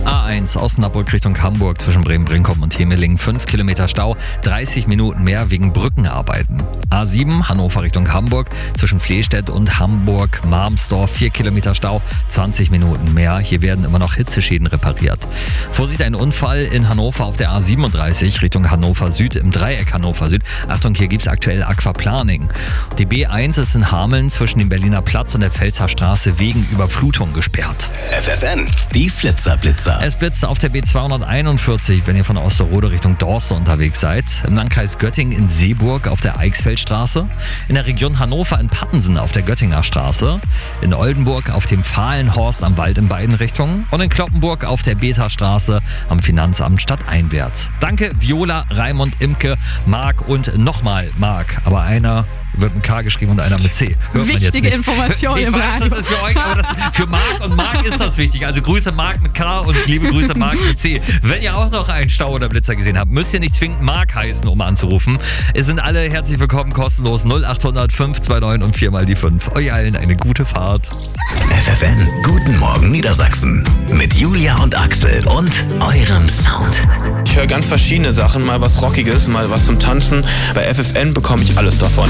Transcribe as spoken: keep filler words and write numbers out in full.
A eins Osnabrück Richtung Hamburg zwischen Bremen-Brinkum und Hemeling. fünf Kilometer Stau, dreißig Minuten mehr wegen Brückenarbeiten. A sieben Hannover Richtung Hamburg zwischen Flehstedt und Hamburg-Marmsdorf. vier Kilometer Stau, zwanzig Minuten mehr. Hier werden immer noch Hitzeschäden repariert. Vorsicht, ein Unfall in Hannover auf der A siebenunddreißig Richtung Hannover Süd im Dreieck Hannover Süd. Achtung, hier gibt es aktuell Aquaplaning. Die B eins ist in Hameln zwischen dem Berliner Platz und der Pfälzer Straße wegen Überflutung gesperrt. F F N, die Flitzer-Blitzer. Es blitzt auf der B zweihunderteinundvierzig, wenn ihr von Osterode Richtung Dorste unterwegs seid. Im Landkreis Göttingen in Seeburg auf der Eichsfeldstraße. In der Region Hannover in Pattensen auf der Göttinger Straße. In Oldenburg auf dem Fahlenhorst am Wald in beiden Richtungen. Und in Kloppenburg auf der Beta-Straße am Finanzamt stadteinwärts. Danke Viola, Raimund, Imke, Marc und nochmal Marc. Aber einer wird mit K geschrieben und einer mit C. Hört man jetzt Wichtige nicht. Information Ich im weiß, Radio. das ist für euch, aber das, für Marc und Marc ist das wichtig. Also Grüße Marc mit K und liebe Grüße Marc mit C. Wenn ihr auch noch einen Stau oder Blitzer gesehen habt, müsst ihr nicht zwingend Marc heißen, um anzurufen. Es sind alle herzlich willkommen, kostenlos null acht hundert fünf zwei neun und viermal die fünf. Euch allen eine gute Fahrt. F F N, guten Morgen Niedersachsen. Mit Julia und Axel und eurem Sound. Ich höre ganz verschiedene Sachen, mal was Rockiges, mal was zum Tanzen. Bei F F N bekomme ich alles davon.